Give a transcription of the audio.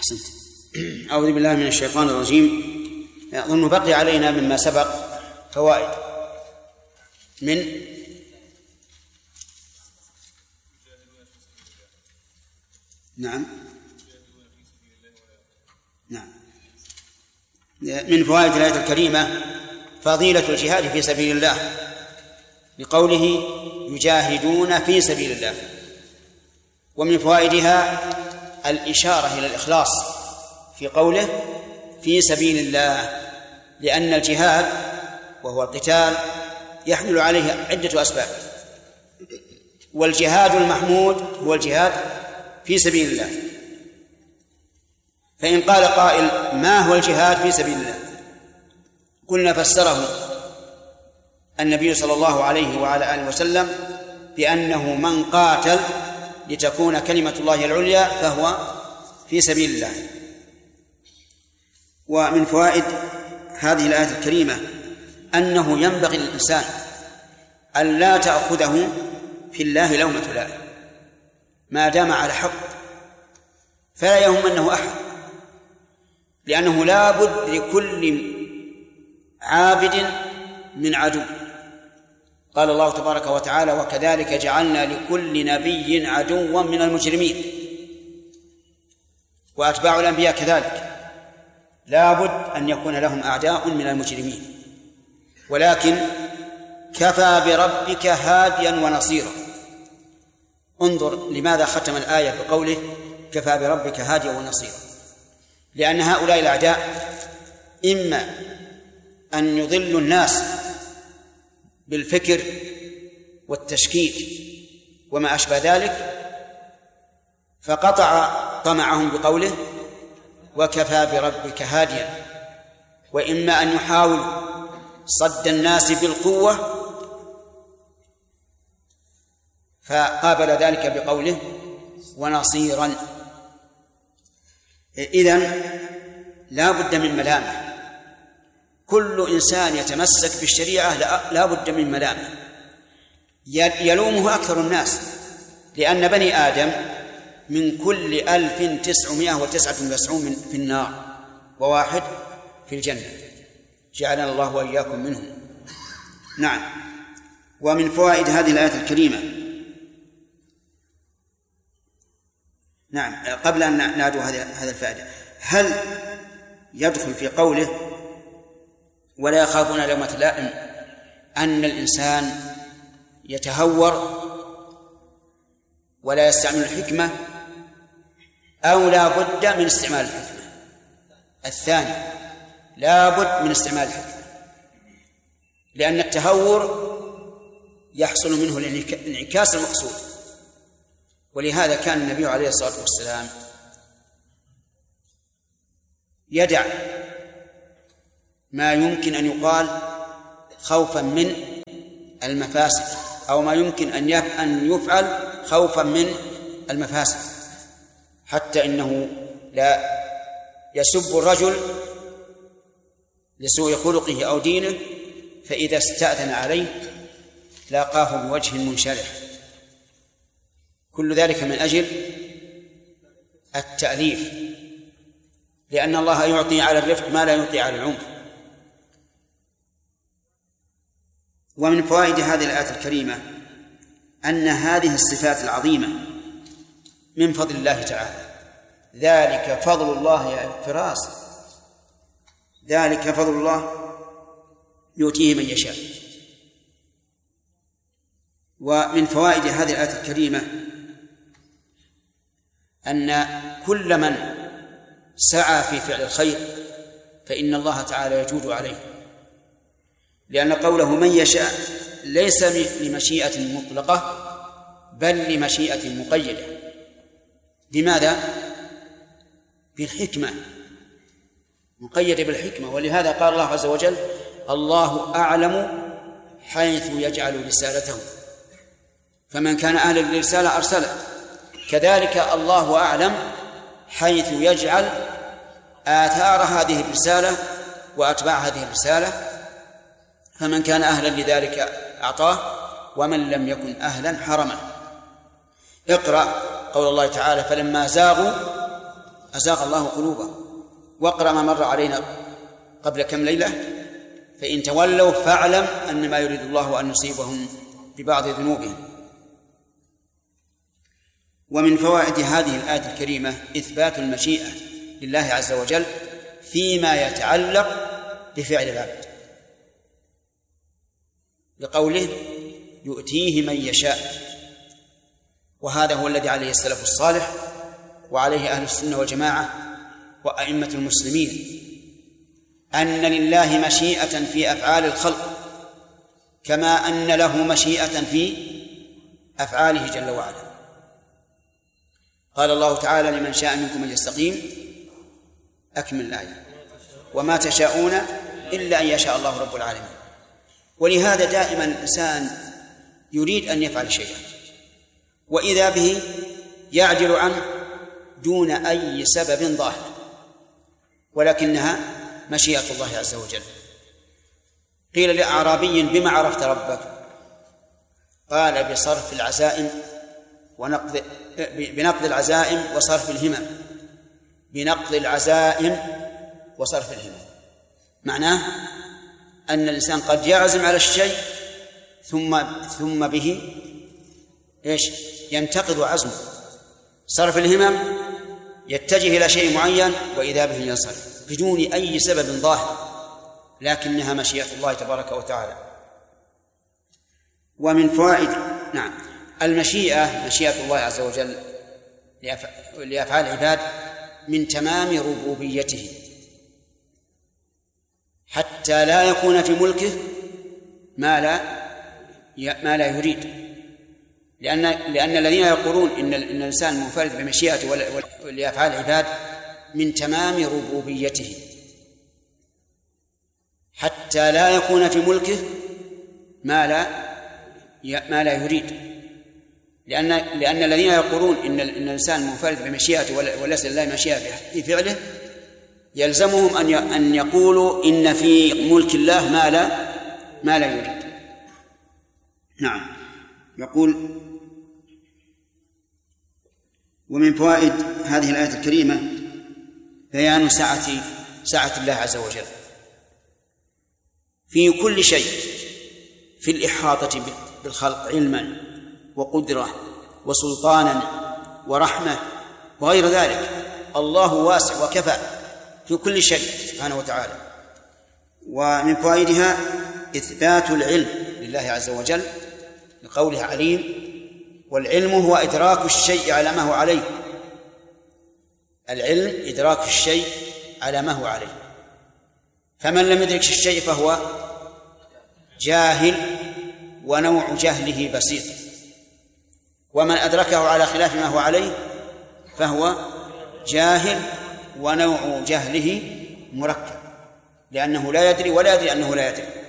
أحسنت. أعوذ بالله من الشيطان الرجيم. أظن بقي علينا مما سبق فوائد من نعم من فوائد الآية الكريمة فضيلة الجهاد في سبيل الله بقوله يجاهدون في سبيل الله. ومن فوائدها الإشارة إلى الإخلاص في قوله في سبيل الله، لأن الجهاد وهو القتال يحمل عليه عدة أسباب، والجهاد المحمود هو الجهاد في سبيل الله. فإن قال قائل ما هو الجهاد في سبيل الله؟ قلنا فسره النبي صلى الله عليه وعلى آله وسلم بأنه من قاتل لتكون كلمة الله العليا فهو في سبيل الله. ومن فوائد هذه الآية الكريمة أنه ينبغي للإنسان أن لا تأخذه في الله لومة لائم ما دام على حق، فلا يهمنه أحد، لأنه لا بد لكل عابد من عدو. قال الله تبارك وتعالى وكذلك جعلنا لكل نبي عدوا من المجرمين، وأتباع الأنبياء كذلك لا بد أن يكون لهم أعداء من المجرمين. ولكن كفى بربك هاديا ونصيرا. انظر لماذا ختم الآية بقوله كفى بربك هاديا ونصيرا، لأن هؤلاء الأعداء إما أن يضلوا الناس بالفكر والتشكيك وما أشبه ذلك، فقطع طمعهم بقوله وكفى بربك هاديا، وإما أن يحاول صد الناس بالقوة فقابل ذلك بقوله ونصيرا. إذن لا بد من ملامة. كل إنسان يتمسك بالشريعة لا بد من ملامة يلومه أكثر الناس، لأن بني آدم من كل 1999 في النار وواحد في الجنة، جعلنا الله وإياكم منهم. نعم. ومن فوائد هذه الآية الكريمة قبل أن نعدو هذا الفائدة، هل يدخل في قوله ولا يخافون لومة لائم أن الإنسان يتهور ولا يستعمل الحكمة، أو لا بد من استعمال الحكمة؟ الثاني لا بد من استعمال الحكمة، لأن التهور يحصل منه الانعكاس المقصود. ولهذا كان النبي عليه الصلاة والسلام يدع ما يمكن أن يقال خوفا من المفاسد، أو ما يمكن أن يفعل خوفا من المفاسد، حتى إنه لا يسب الرجل لسوء خلقه أو دينه، فإذا استأذن عليه لاقاه بوجه منشرح. كل ذلك من أجل التأليف، لأن الله يعطي على الرفق ما لا يعطي على العنف. ومن فوائد هذه الآية الكريمة أن هذه الصفات العظيمة من فضل الله تعالى. ذلك فضل الله فراس، ذلك فضل الله يؤتيه من يشاء. ومن فوائد هذه الآية الكريمة أن كل من سعى في فعل الخير فإن الله تعالى يجود عليه، لأن قوله من يشاء ليس لمشيئة مطلقة بل لمشيئة مقيدة. لماذا؟ بالحكمة، مقيدة بالحكمة. ولهذا قال الله عز وجل الله أعلم حيث يجعل رسالته، فمن كان أهلا للرسالة أرسله. كذلك الله أعلم حيث يجعل آثار هذه الرسالة وأتباع هذه الرسالة، فمن كان أهلا لذلك أعطاه ومن لم يكن أهلا حرمه. اقرأ قول الله تعالى فلما زاغوا أزاغ الله قلوبهم. واقرأ ما مر علينا قبل كم ليلة: فإن تولوا فاعلم أن ما يريد الله أن يصيبهم ببعض ذنوبهم. ومن فوائد هذه الآية الكريمة إثبات المشيئة لله عز وجل فيما يتعلق بفعل العبد، لقوله: يؤتيه من يشاء. وهذا هو الذي عليه السلف الصالح وعليه أهل السنة والجماعة وأئمة المسلمين، أن لله مشيئة في أفعال الخلق كما أن له مشيئة في أفعاله جل وعلا. قال الله تعالى: لمن شاء منكم أن يستقيم. أكمل الآية: وما تشاءون إلا أن يشاء الله رب العالمين. ولهذا دائما الإنسان يريد أن يفعل شيئا وإذا به يعجل عنه دون أي سبب ظاهر، ولكنها مشيئة الله عز وجل. قيل لأعرابي: بما عرفت ربك؟ قال: بصرف العزائم بنقض العزائم وصرف الهمم. بنقض العزائم وصرف الهمم، معناه أن الإنسان قد يعزم على الشيء ثم به ينتقض عزمه. صرف الهمم يتجه إلى شيء معين وإذا به ينصرف بدون أي سبب ظاهر، لكنها مشيئة الله تبارك وتعالى. ومن فوائد المشيئة، مشيئة الله عز وجل لأفعال العباد من تمام ربوبيته، حتى لا يكون في ملكه ما لا يريد. لأن الذين يقولون إن الإنسان منفرد بمشيئته لأفعال العباد من تمام ربوبيته، حتى لا يكون في ملكه ما لا يريد. لأن الذين يقولون إن الإنسان منفرد بمشيئته وليس لله مشيئة في فعله يلزمهم أن يقولوا إن في ملك الله ما لا يريد. نعم. يقول: ومن فوائد هذه الآية الكريمة بيان سعة الله عز وجل في كل شيء، في الإحاطة بالخلق علما وقدرة وسلطانا ورحمة وغير ذلك. الله واسع وكفى في كل شيء سبحانه وتعالى. ومن فوائدها إثبات العلم لله عز وجل لقوله عليم، والعلم هو إدراك الشيء على ما هو عليه. العلم إدراك الشيء على ما هو عليه، فمن لم يدرك الشيء فهو جاهل ونوع جهله بسيط، ومن أدركه على خلاف ما هو عليه فهو جاهل ونوع جهله مركب، لأنه لا يدري ولا يدري أنه لا يدري.